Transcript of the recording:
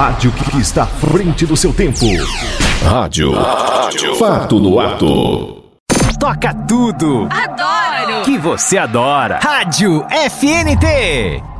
rádio que está à frente do seu tempo. Rádio. Fato no ato. Toca tudo. Adoro. Que você adora. Rádio FNT.